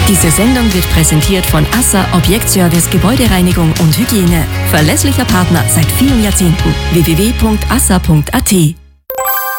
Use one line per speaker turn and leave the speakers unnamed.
Diese Sendung wird präsentiert von ASSA Objektservice Gebäudereinigung und Hygiene. Verlässlicher Partner seit vielen Jahrzehnten. www.assa.at